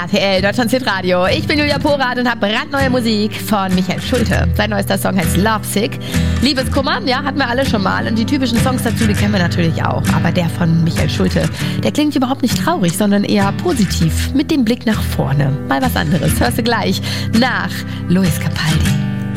RTL, Deutschlands Hitradio. Ich bin Julia Porath und habe brandneue Musik von Michael Schulte. Sein neuester Song heißt Lovesick. Liebeskummer, ja, hatten wir alle schon mal. Und die typischen Songs dazu, die kennen wir natürlich auch. Aber der von Michael Schulte, der klingt überhaupt nicht traurig, sondern eher positiv. Mit dem Blick nach vorne. Mal was anderes. Hörst du gleich nach Luis Capaldi.